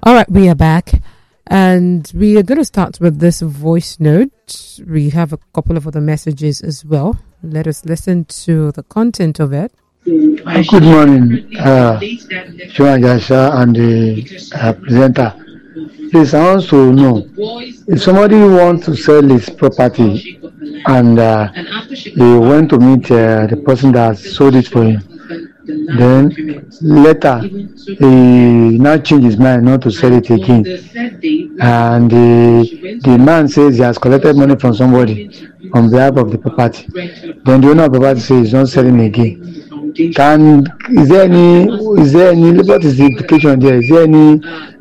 All right, we are back. And we are going to start with this voice note. We have a couple of other messages as well. Let us listen to the content of it. Good morning, Joan Jasha and the presenter. Please, I want to know if somebody wants to sell his property and he went to meet the person that sold it for him. Then later he now changed his mind not to sell it again. And the man says he has collected money from somebody on behalf of the property. Then the owner of the property says he's not selling again. Is there any what is the implication there? Is there any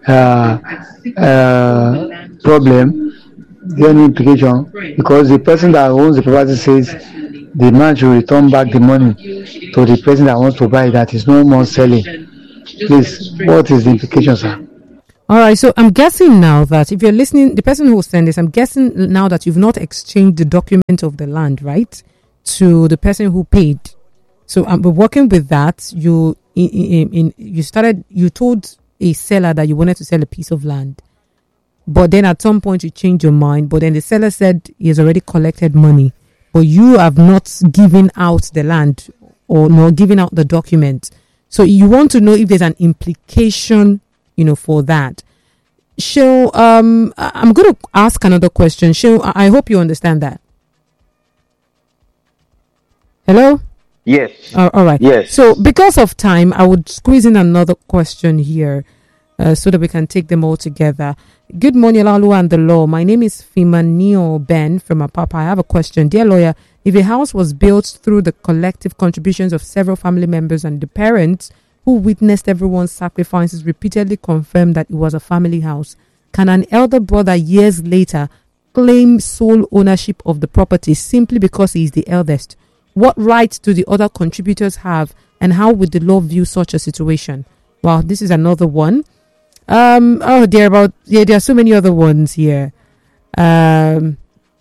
problem? Is there any implication? Because the person that owns the property says the man should return back the money to the person that wants to buy that is no more selling. Please, what is the implication, sir? All right, so I'm guessing now that if you're listening, the person who will send this, I'm guessing now that you've not exchanged the document of the land, right, to the person who paid. So we're working with that. You told a seller that you wanted to sell a piece of land, but then at some point you changed your mind. But then the seller said he has already collected money, but you have not given out the land or not given out the document. So you want to know if there's an implication, for that. So I'm going to ask another question. So I hope you understand that. Hello? Yes. All right. Yes. So because of time, I would squeeze in another question here so that we can take them all together. Good morning, Lalu and the law. My name is Fimanio Ben from Apapa. I have a question. Dear lawyer, if a house was built through the collective contributions of several family members and the parents who witnessed everyone's sacrifices repeatedly confirmed that it was a family house, can an elder brother years later claim sole ownership of the property simply because he is the eldest? What rights do the other contributors have, and how would the law view such a situation? Wow, this is another one. There are so many other ones here. Olaoluwa,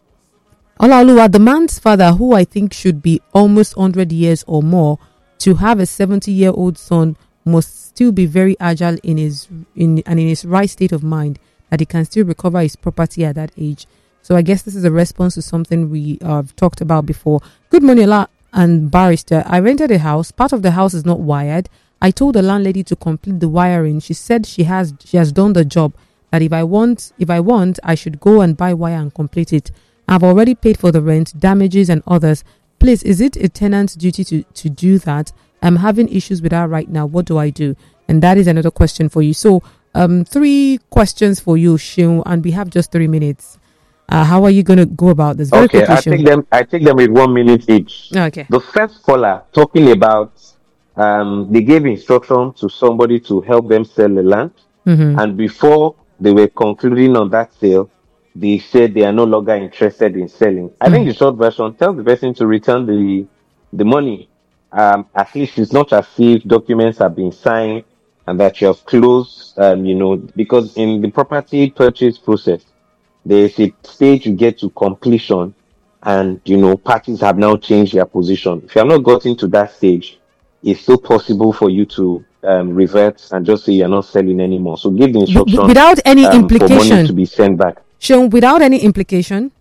the man's father, who I think should be almost 100 years or more, to have a 70-year-old son, must still be very agile in his right state of mind, that he can still recover his property at that age. So I guess this is a response to something we have talked about before. Good morning, Ola and Barrister. I rented a house. Part of the house is not wired. I told the landlady to complete the wiring. She said she has done the job. That if I want, I should go and buy wire and complete it. I've already paid for the rent, damages and others. Please, is it a tenant's duty to do that? I'm having issues with that right now. What do I do? And that is another question for you. So, 3 questions for you, Sheung, and we have just 3 minutes. How are you going to go about this? Very quickly, I take them with 1 minute each. Okay. The first caller talking about they gave instruction to somebody to help them sell the land, and before they were concluding on that sale, they said they are no longer interested in selling. I think the short version, tell the person to return the money. At least it's not as if documents have been signed and that you have closed, because in the property purchase process, there is a stage you get to completion and, parties have now changed their position. If you have not gotten to that stage, it's still possible for you to revert and just say you're not selling anymore. So give the instruction without any implication for money to be sent back. Sean, without any implication?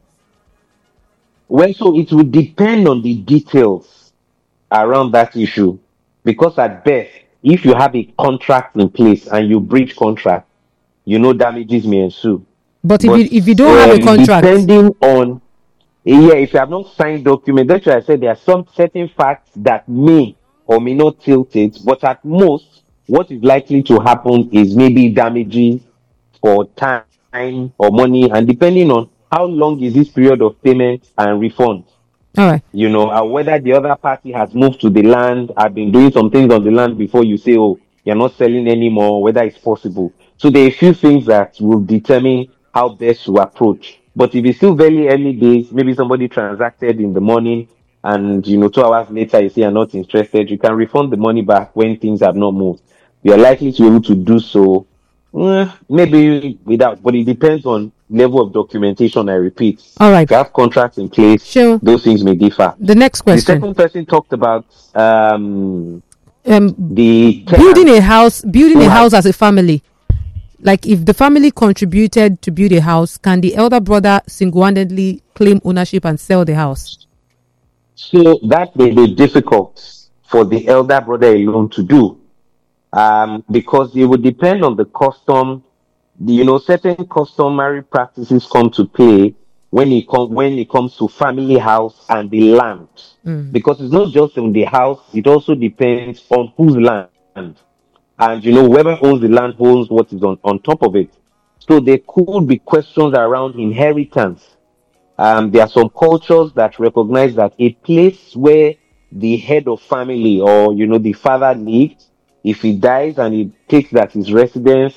Well, so it will depend on the details around that issue. Because at best, if you have a contract in place and you breach contract, damages may ensue. But if you don't have a contract, depending on if you have not signed document, that's why I said there are some certain facts that may or may not tilt it. But at most, what is likely to happen is maybe damages for time or money, and depending on how long is this period of payment and refund. All right. Whether the other party has moved to the land, have been doing some things on the land before you say, oh, you're not selling anymore, whether it's possible. So there are a few things that will determine how best to approach. But if it's still very early days, maybe somebody transacted in the morning and, 2 hours later you say you're not interested, you can refund the money back when things have not moved. You are likely to be able to do so, maybe without, but it depends on level of documentation, I repeat. All right. If you have contracts in place, sure, those things may differ. The next question. The second person talked about building a house as a family. Like if the family contributed to build a house, can the elder brother single-handedly claim ownership and sell the house? So that may be difficult for the elder brother alone to do, because it would depend on the custom. Certain customary practices come to play when it comes to family house and the land, because it's not just on the house; it also depends on whose land, and whoever owns the land owns what is on top of it. So there could be questions around inheritance. There are some cultures that recognize that a place where the head of family or the father lives, if he dies and he takes that his residence,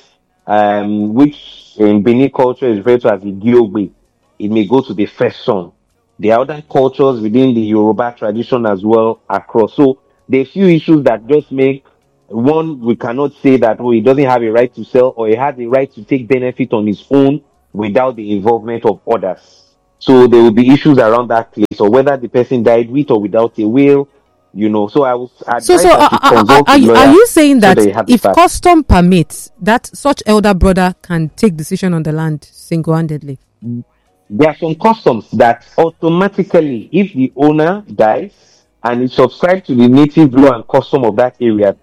which in Benin culture is referred to as the Giogbe, it may go to the first son. There are other cultures within the Yoruba tradition as well across. So there are few issues that just make one, we cannot say that he doesn't have a right to sell, or he has a right to take benefit on his own without the involvement of others. So there will be issues around that place, or whether the person died with or without a will, So I was advised that you consult a lawyer. Are you saying that if that. custom permits, that such elder brother can take decision on the land single-handedly? There are some customs that automatically, if the owner dies and it subscribes to the native law and custom of that area,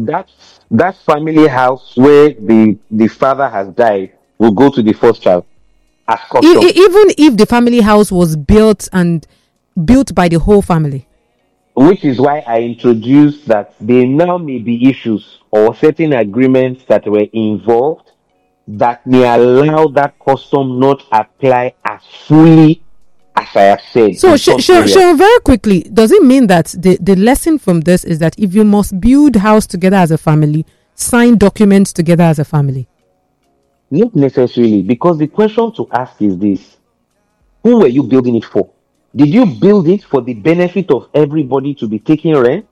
that family house where the father has died will go to the first child as custom. Even if the family house was built by the whole family. Which is why I introduced that there now may be issues or certain agreements that were involved that may allow that custom not apply as fully as I have said. So, Seun, very quickly, does it mean that the lesson from this is that if you must build house together as a family, sign documents together as a family? Not necessarily, because the question to ask is this: who were you building it for? Did you build it for the benefit of everybody to be taking rent?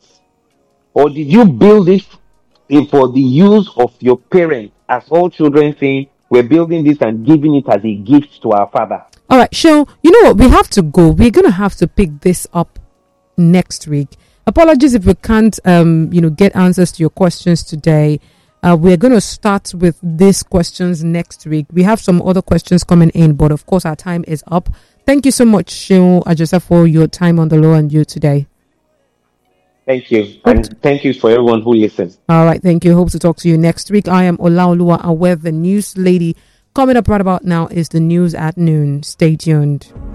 Or did you build it for the use of your parents, as all children say, we're building this and giving it as a gift to our father? All right, Seun, you know what? We have to go. We're going to have to pick this up next week. Apologies if we can't, get answers to your questions today. We're going to start with these questions next week. We have some other questions coming in, but of course our time is up. Thank you so much, Seun Ajosa, for your time on the Law and You today. Thank you. And thank you for everyone who listens. All right, thank you. Hope to talk to you next week. I am Olaoluwa Awe, the news lady. Coming up right about now is the news at noon. Stay tuned.